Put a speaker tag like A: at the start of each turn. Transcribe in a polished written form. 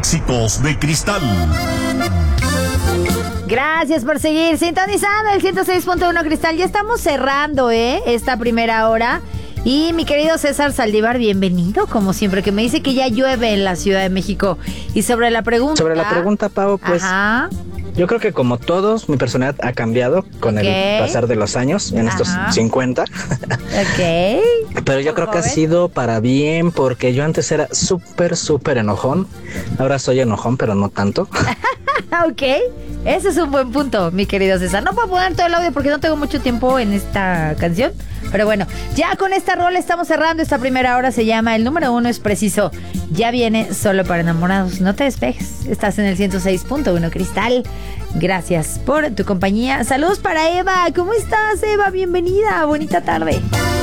A: Éxitos de Cristal.
B: Gracias por seguir sintonizando el 106.1 Cristal. Ya estamos cerrando, esta primera hora. Y mi querido César Saldívar, bienvenido, como siempre, que me dice que ya llueve en la Ciudad de México. Y sobre la pregunta...
C: Pau, pues... Ajá. Yo creo que como todos, mi personalidad ha cambiado con el pasar de los años, en estos 50.
B: Ok.
C: Pero yo creo que ha sido para bien, porque yo antes era súper enojón. Ahora soy enojón, pero no tanto.
B: Ok, ese es un buen punto, mi querido César. No puedo poner todo el audio porque no tengo mucho tiempo en esta canción. Pero bueno, ya con esta rola estamos cerrando esta primera hora. Se llama El Número 1 es Preciso. Ya viene Solo para Enamorados. No te despejes. Estás en el 106.1 Cristal. Gracias por tu compañía. Saludos para Eva. ¿Cómo estás, Eva? Bienvenida. Bonita tarde.